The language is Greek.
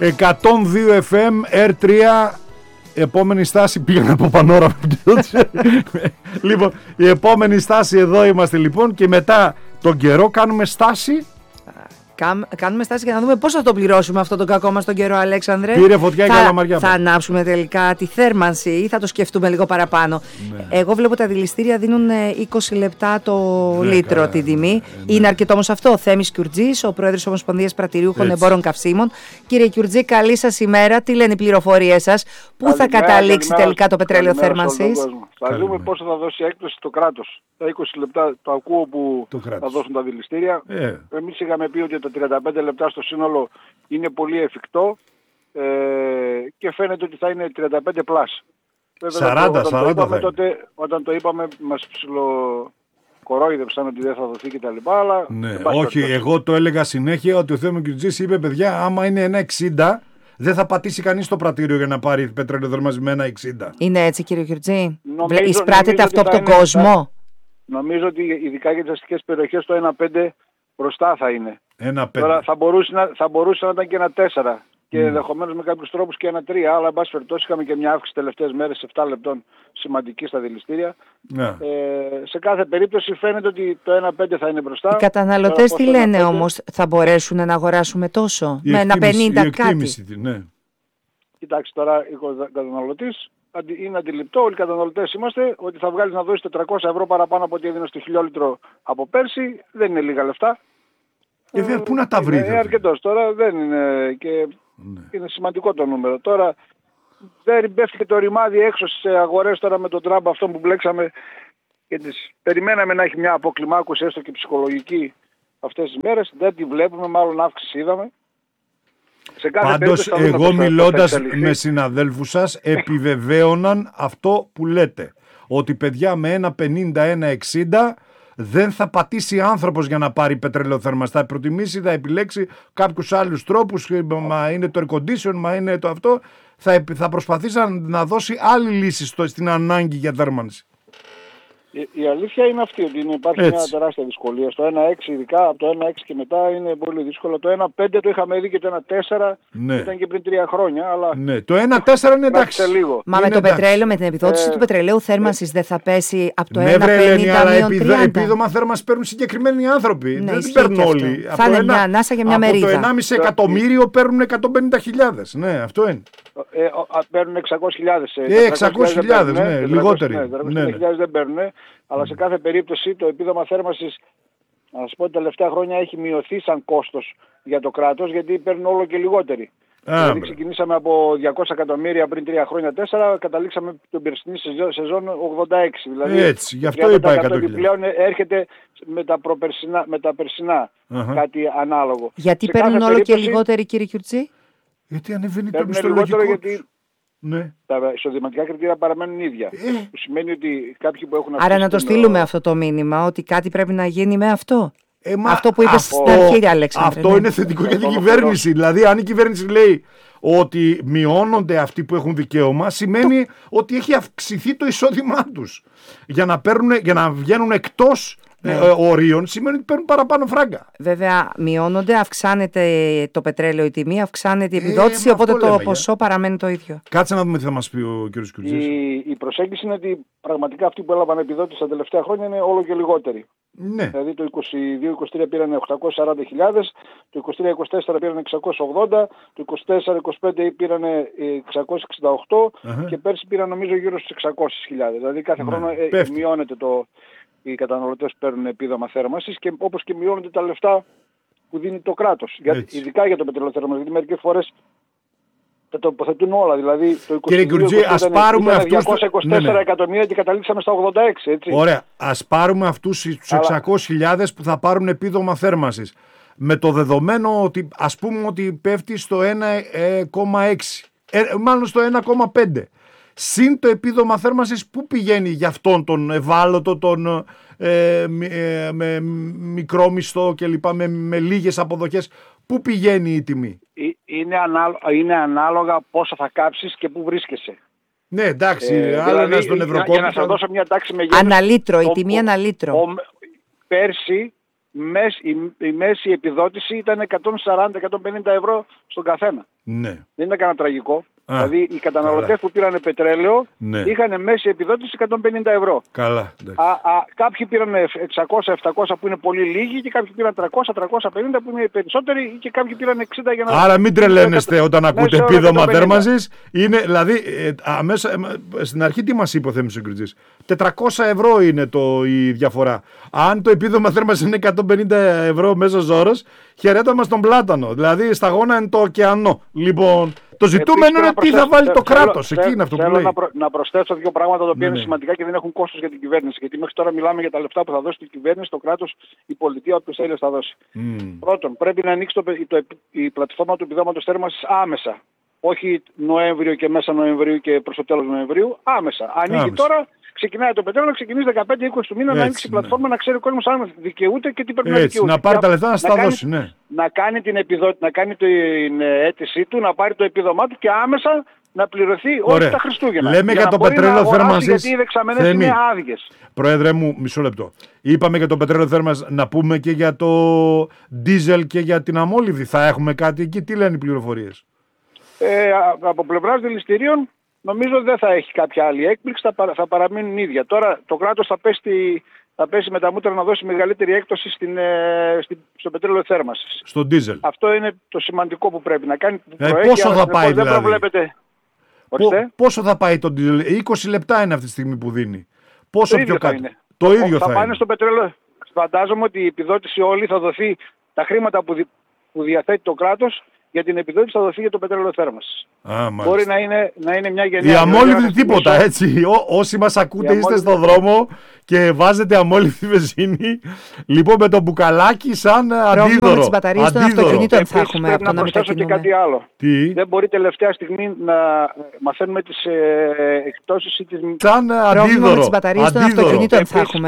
102 FM, R3, επόμενη στάση, πήγα να πω Πανόραμα. Λοιπόν, η επόμενη στάση εδώ είμαστε λοιπόν και μετά τον καιρό κάνουμε στάση. Κάνουμε στάση για να δούμε πώς θα το πληρώσουμε αυτό το κακό μας τον καιρό, Αλέξανδρε. Πήρε φωτιά η Καλαμαριά. Θα ανάψουμε τελικά τη θέρμανση ή θα το σκεφτούμε λίγο παραπάνω? Ναι. Εγώ βλέπω τα δηληστήρια δίνουν 20 λεπτά το λίτρο καλά, την τιμή. Ναι. Είναι αρκετό όμως αυτό? Ο Θέμης Κιουρτζής, ο πρόεδρος Ομοσπονδίας Πρατηριούχων Εμπόρων Καυσίμων. Κύριε Κιουρτζή, καλή σας ημέρα. Τι λένε οι πληροφορίες σας? Πού θα καταλήξει τελικά το πετρέλαιο θέρμανσης? Θα δούμε πόσο θα δώσει έκπτωση το κράτος. Τα 20 λεπτά το ακούω που θα δώσουν τα δηληστήρια. Εμείς είχαμε πει ότι τα 35 λεπτά στο σύνολο είναι πολύ εφικτό και φαίνεται ότι θα είναι 35 πλάς. 40 όταν το είπαμε μας ψιλοκορόιδεψαν ότι δεν θα δοθεί και τα λοιπά, αλλά... Ναι, όχι, εγώ το έλεγα συνέχεια ότι ο Θέμης Κιουρτζής είπε, παιδιά, άμα είναι 1,60 δεν θα πατήσει κανείς το πρατήριο για να πάρει πετρέλαιο θέρμανσης με 1,60. Είναι έτσι, κύριε Κιουρτζή? Εισπράτεται αυτό από τον κόσμο? Νομίζω ότι ειδικά για τις αστικές περιοχές το 1,5 μπροστά θα είναι. 1,5. Τώρα θα μπορούσε να ήταν και 1,4 και ενδεχομένως με κάποιους τρόπους και 1,3, αλλά εν πάση περιπτώσει είχαμε και μια αύξηση τελευταίες μέρες 7 λεπτών σημαντική στα δηληστήρια. Ναι. Σε κάθε περίπτωση φαίνεται ότι το 1,5 θα είναι μπροστά. Οι καταναλωτές τι λένε όμως, θα μπορέσουν να αγοράσουμε τόσο? Με 1,50 κάτι? Ναι. Κοιτάξτε τώρα, ο καταναλωτής είναι αντιληπτό, όλοι οι καταναλωτές είμαστε, ότι θα βγάλεις να δώσεις 400 ευρώ παραπάνω από ό,τι έδινε στο χιλιόλιτρο από πέρσι. Δεν είναι λίγα λεφτά. Πού να τα βρείτε? Είναι αρκετός τώρα, δεν είναι και είναι σημαντικό το νούμερο. Τώρα δεν πέφτει και το ρημάδι έξω στις αγορές τώρα με τον Τραμπ αυτό που μπλέξαμε και περιμέναμε να έχει μια αποκλιμάκωση έστω και ψυχολογική αυτές τις μέρες. Δεν τη βλέπουμε, μάλλον αύξηση είδαμε. Πάντως εγώ μιλώντας με συναδέλφους σας επιβεβαίωναν αυτό που λέτε, ότι παιδιά με 1,50-1,60 δεν θα πατήσει άνθρωπος για να πάρει πετρέλαιο θέρμανσης. Θα προτιμήσει, θα επιλέξει κάποιους άλλους τρόπους, μα είναι το air condition, μα είναι το αυτό, θα προσπαθήσει να δώσει άλλη λύση στην ανάγκη για θέρμανση. Η αλήθεια είναι αυτή, ότι υπάρχει μια τεράστια δυσκολία. Στο 1,6 ειδικά, από το 1,6 και μετά είναι πολύ δύσκολο. Το 1,5 το είχαμε δει και το 1,4 ήταν και πριν 3 χρόνια. Αλλά το 1,4 είναι εντάξει. Μα με το πετρέλαιο, με την επιδότηση του πετρελαίου θέρμανσης δεν θα πέσει από το 1,50 αλλά επίδομα θέρμανσης παίρνουν συγκεκριμένοι άνθρωποι. Δεν τις παίρνουν όλοι. Θα είναι μια ανάσα για μια μερίδα. Από το 1,5 εκατομμύριο παίρνουν 150.000. Ναι, αυτό είναι. Παίρνουν 600.000. 600.000, ναι, λιγότεροι. 400.000 δεν παίρνουν. Αλλά σε κάθε περίπτωση το επίδομα θέρμανσης, να σας πω, τα τελευταία χρόνια έχει μειωθεί σαν κόστος για το κράτος, γιατί παίρνουν όλο και λιγότεροι. Δηλαδή ξεκινήσαμε από 200 εκατομμύρια πριν 3 χρόνια, 4, καταλήξαμε την περσινή σεζόν 86. Δηλαδή, έτσι, γι' αυτό είπα 100.000. Επιπλέον έρχεται με τα περσινά κάτι ανάλογο. Γιατί παίρνουν όλο και λιγότεροι, κύριε Κιουρτζή? Γιατί ανεβαίνει το μισθολογικό. Ναι. Τα εισοδηματικά κριτήρια παραμένουν ίδια. Που σημαίνει ότι κάποιοι που έχουν... Άρα να το στείλουμε αυτό το μήνυμα, ότι κάτι πρέπει να γίνει με αυτό. Αυτό που είπες στην αρχή, Αλέξανδρε. Αυτό είναι θετικό για την κυβέρνηση. Δηλαδή, αν η κυβέρνηση λέει ότι μειώνονται αυτοί που έχουν δικαίωμα, σημαίνει ότι έχει αυξηθεί το εισόδημά τους. Για να βγαίνουν εκτός ορίων, σημαίνει ότι παίρνουν παραπάνω φράγκα. Βέβαια, μειώνονται, αυξάνεται το πετρέλαιο η τιμή, αυξάνεται η επιδότηση, οπότε το ποσό παραμένει το ίδιο. Κάτσε να δούμε τι θα μας πει ο κ. Κιουρτζής. Η προσέγγιση είναι ότι πραγματικά αυτοί που έλαβαν επιδότηση τα τελευταία χρόνια είναι όλο και λιγότεροι. Ναι. Δηλαδή το 22-23 πήραν 840.000, το 23-24 πήραν 680, το 24-25 πήραν 668 και πέρσι πήραν νομίζω γύρω στους 600.000. Δηλαδή κάθε χρόνο μειώνεται οι καταναλωτές παίρνουν επίδομα θέρμανσης και όπως και μειώνονται τα λεφτά που δίνει το κράτος. Ειδικά για το πετρέλαιο θέρμανσης, γιατί μερικές φορές τα τοποθετούν όλα. Δηλαδή το 224 εκατομμύρια και καταλήξαμε στα 86. Έτσι. Ωραία. Ας πάρουμε αυτούς τους 600.000 που θα πάρουν επίδομα θέρμανσης. Με το δεδομένο ότι ας πούμε ότι πέφτει στο 1,6. Μάλλον στο 1,5. Συν το επίδομα θέρμανσης που πηγαίνει για αυτόν τον ευάλωτο, τον με μικρό μισθό κλπ, με λίγες αποδοχές, πού πηγαίνει η τιμή? Είναι ανάλογα πόσο θα κάψεις και πού βρίσκεσαι. Ναι, εντάξει, άλλο είναι στον Ευρωκόμισο. Για να σας δώσω μια τάξη μεγέθους. Αναλύτρο, η τιμή αναλύτρο. Πέρσι η μέση επιδότηση ήταν 140-150 ευρώ στον καθένα. Ναι. Δεν ήταν κανένα τραγικό. Δηλαδή οι καταναλωτές που πήραν πετρέλαιο είχαν μέση επιδότηση 150 ευρώ. Καλά. Κάποιοι πήραν 600-700 που είναι πολύ λίγοι και κάποιοι πήραν 300-350 που είναι περισσότεροι και κάποιοι πήραν 60 για να... Άρα μην τρελαίνεστε όταν ακούτε επίδομα θέρμανσης. Είναι δηλαδή στην αρχή τι μας είπε ο Θέμης ο Κιουρτζής. 400 ευρώ είναι η διαφορά. Αν το επίδομα θέρμανσης είναι 150 ευρώ μέσος όρος, χαιρέτα στον πλάτανο. Δηλαδή σταγόνα είναι το ωκεανό. Λοιπόν, το ζητούμενο είναι τι θα βάλει το κράτος. Εκεί είναι αυτό που λέει. Θέλω να προσθέσω δύο πράγματα τα οποία είναι σημαντικά και δεν έχουν κόστος για την κυβέρνηση. Γιατί μέχρι τώρα μιλάμε για τα λεφτά που θα δώσει η κυβέρνηση, το κράτος, η πολιτεία, όποιος θέλει θα δώσει. Πρώτον, πρέπει να ανοίξει η πλατφόρμα του επιδόματος θέρμανσης άμεσα. Όχι Νοέμβριο και μέσα Νοεμβρίου και προς το τέλος Νοεμβρίου. Άμεσα. Ανοίγει τώρα. Ξεκινάει το πετρέλαιο, ξεκινήσει 15-20 του μήνα να ανοίξει η πλατφόρμα, να ξέρει ο κόσμος αν δικαιούται και τι πρέπει να δικαιούται. Να πάρει τα λεφτά να στα δώσει, ναι. Να κάνει την αίτησή του, να πάρει το επίδομά του και άμεσα να πληρωθεί όλα τα Χριστούγεννα. Λέμε για το πετρέλαιο θέρμανσης. Γιατί οι δεξαμενές είναι άδειες. Πρόεδρε μου, μισό λεπτό. Είπαμε για το πετρέλαιο θέρμανσης, να πούμε και για το ντίζελ και για την αμόλυβδη. Θα έχουμε κάτι εκεί, τι λένε οι πληροφορίες? Από πλευράς δηληστηρίων νομίζω δεν θα έχει κάποια άλλη έκπληξη, θα παραμείνουν ίδια. Τώρα το κράτος θα πέσει με τα μούτρα να δώσει μεγαλύτερη έκπτωση στο πετρέλαιο θέρμανσης. Στο ντίζελ. Αυτό είναι το σημαντικό που πρέπει να κάνει. Πόσο θα πάει δηλαδή? Πόσο θα πάει το ντίζελ? 20 λεπτά είναι αυτή τη στιγμή που δίνει. Πόσο πιο κάτω? Το ίδιο θα πάνε στο πετρέλαιο. Φαντάζομαι ότι η επιδότηση όλη θα δοθεί, τα χρήματα που διαθέτει το κράτος για την επιδότηση θα δοθεί για το πετρέλαιο θέρμανσης. Μπορεί να είναι μια γενιά. Η αμόλυβδη τίποτα, έτσι. Όσοι μας ακούτε είστε στον δρόμο και βάζετε αμόλυβδη βενζίνη, λοιπόν με το μπουκαλάκι σαν αντίδωρο. Πρόβλημα με τις μπαταρίες των αυτοκινήτων θα έχουμε από το να προσθέσω και κάτι άλλο. Δεν μπορεί τελευταία στιγμή να μαθαίνουμε τις εκπτώσεις ή τις... Σαν αντίδωρο. Πρόβλημα με τις μπαταρίες των αυτοκινήτων θα έχουμε.